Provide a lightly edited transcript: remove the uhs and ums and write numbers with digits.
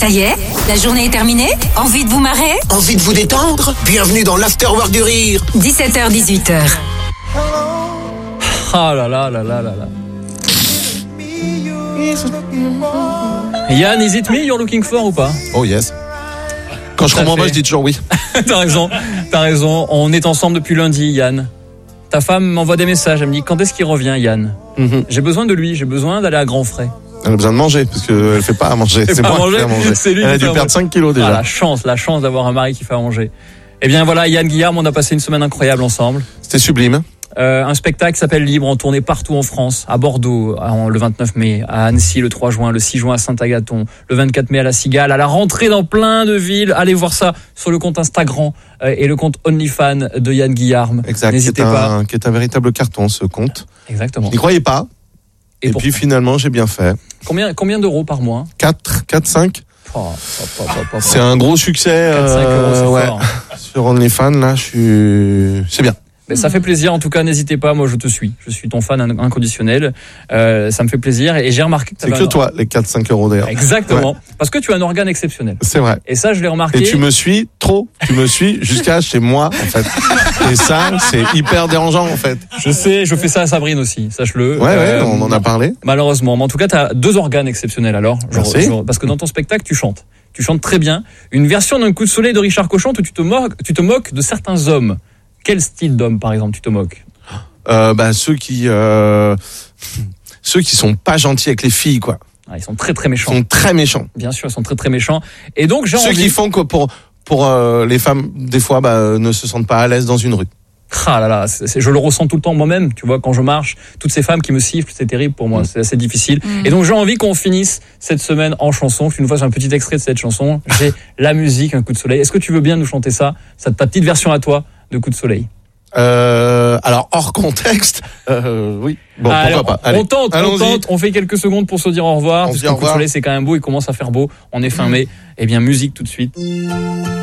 Ça y est, la journée est terminée? Envie de vous marrer? Envie de vous détendre? Bienvenue dans l'Afterwork du Rire. 17h-18h. Ah là là là là là là. Yann, is it me you're looking for ou pas? Oh yes. Quand je comprends pas, je dis toujours oui. T'as raison. On est ensemble depuis lundi, Yann. Ta femme m'envoie des messages, elle me dit quand est-ce qu'il revient, Yann? J'ai besoin de lui, j'ai besoin d'aller à Grand Frais. Elle a besoin de manger, parce qu'elle fait pas à manger. C'est moi qui fais à manger. C'est lui Elle a qui dû perdre 5 kilos déjà. Ah, la chance d'avoir un mari qui fait à manger. Eh bien voilà, Yann Guillaume, on a passé une semaine incroyable ensemble. C'était sublime. Un spectacle qui s'appelle Libre, en tournée partout en France, à Bordeaux le 29 mai, à Annecy le 3 juin, le 6 juin à Saint-Agathon, le 24 mai à la Cigale, à la rentrée dans plein de villes. Allez voir ça sur le compte Instagram et le compte OnlyFans de Yann Guillaume. Exact. N'hésitez pas. Qui est un véritable carton, ce compte. Exactement. Je n'y croyais pas. Et puis finalement, j'ai bien fait. Combien d'euros par mois? 4, 5. C'est un gros succès. 4-5 euros, c'est fort. Sur OnlyFans, là, c'est bien. Mais ça fait plaisir, en tout cas, n'hésitez pas, moi je te suis. Je suis ton fan inconditionnel. Ça me fait plaisir et j'ai remarqué que c'est que toi, les 4-5 euros d'ailleurs. Exactement. Ouais. Parce que tu as un organe exceptionnel. C'est vrai. Et ça, je l'ai remarqué. Et tu me suis trop. Tu me suis jusqu'à chez moi, en fait. Et ça, c'est hyper dérangeant, en fait. Je sais, je fais ça à Sabrine aussi, sache-le. Ouais, on en a parlé. Malheureusement. Mais en tout cas, tu as 2 organes exceptionnels alors. Merci. Parce que dans ton spectacle, tu chantes. Tu chantes très bien. Une version d'un coup de soleil de Richard Cochon où tu te moques de certains hommes. Quel style d'homme, par exemple, tu te moques? Ceux qui sont pas gentils avec les filles, quoi. Ah, ils sont très très méchants. Ils sont très méchants. Bien sûr, ils sont très très méchants. Et donc ceux qui font que pour les femmes, des fois, ne se sentent pas à l'aise dans une rue. Ah là là, je le ressens tout le temps moi-même, tu vois, quand je marche, toutes ces femmes qui me sifflent, c'est terrible pour moi, c'est assez difficile. Et donc j'ai envie qu'on finisse cette semaine en chanson, que tu nous fasses un petit extrait de cette chanson. J'ai la musique, un coup de soleil. Est-ce que tu veux bien nous chanter ça, ta petite version à toi de coup de soleil? Alors hors contexte, oui. Bon, alors, pourquoi pas. Allez, on tente, on fait quelques secondes pour se dire au revoir, parce que le coup de soleil c'est quand même beau, il commence à faire beau, on est fin mai. Eh bien musique tout de suite.